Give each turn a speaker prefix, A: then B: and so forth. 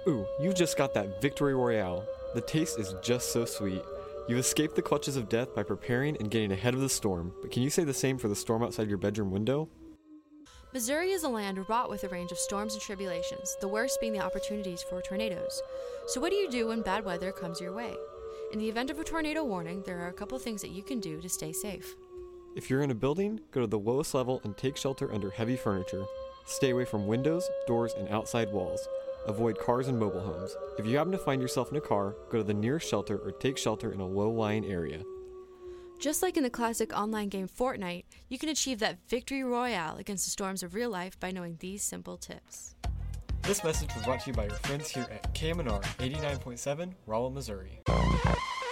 A: Ooh, you've just got that Victory Royale. The taste is just so sweet. You've escaped the clutches of death by preparing and getting ahead of the storm, but can you say the same for the storm outside your bedroom window?
B: Missouri is a land wrought with a range of storms and tribulations, the worst being the opportunities for tornadoes. So what do you do when bad weather comes your way? In the event of a tornado warning, there are a couple things that you can do to stay safe.
A: If you're in a building, go to the lowest level and take shelter under heavy furniture. Stay away from windows, doors, and outside walls. Avoid cars and mobile homes. If you happen to find yourself in a car, go to the nearest shelter or take shelter in a low-lying area.
B: Just like in the classic online game Fortnite, you can achieve that victory royale against the storms of real life by knowing these simple tips.
A: This message was brought to you by your friends here at KMNR 89.7, Rolla, Missouri.